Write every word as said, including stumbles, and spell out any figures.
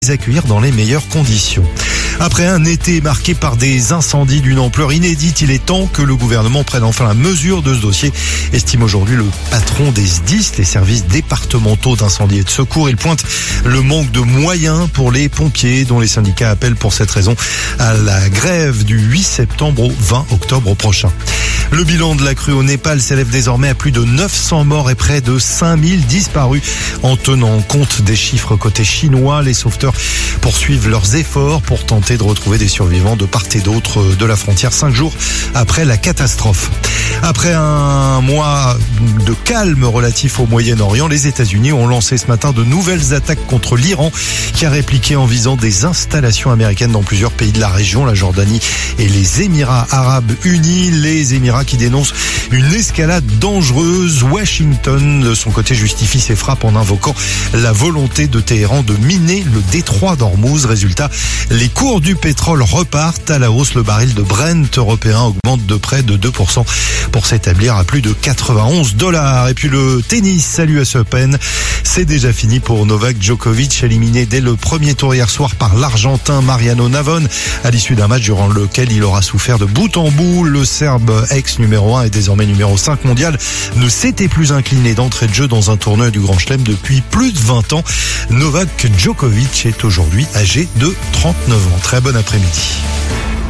les accueillir dans les meilleures conditions. Après un été marqué par des incendies d'une ampleur inédite, il est temps que le gouvernement prenne enfin la mesure de ce dossier, estime aujourd'hui le patron des S D I S, les services départementaux d'incendie et de secours. Il pointe le manque de moyens pour les pompiers, dont les syndicats appellent pour cette raison à la grève du huit septembre au vingt octobre prochain. Le bilan de la crue au Népal s'élève désormais à plus de neuf cents morts et près de cinq mille disparus. En tenant compte des chiffres côté chinois, les sauveteurs poursuivent leurs efforts pour tenter de retrouver des survivants de part et d'autre de la frontière cinq jours après la catastrophe. Après un mois de calme relatif au Moyen-Orient, les États-Unis ont lancé ce matin de nouvelles attaques contre l'Iran qui a répliqué en visant des installations américaines dans plusieurs pays de la région, la Jordanie et les Émirats arabes unis. Les Émirats qui dénoncent une escalade dangereuse. Washington, de son côté, justifie ses frappes en invoquant la volonté de Téhéran de miner le détroit d'Ormuz. Résultat, les cours du pétrole repartent à la hausse. Le baril de Brent européen augmente de près de deux pour cent pour s'établir à plus de quatre-vingt-onze dollars. Et puis le tennis à l'U S Open, c'est déjà fini pour Novak Djokovic, éliminé dès le premier tour hier soir par l'Argentin Mariano Navone, à l'issue d'un match durant lequel il aura souffert de bout en bout. Le Serbe ex numéro un et désormais numéro cinq mondial ne s'était plus incliné d'entrée de jeu dans un tournoi du Grand Chelem depuis plus de vingt ans. Novak Djokovic est aujourd'hui âgé de trente-neuf ans. Très bon après-midi.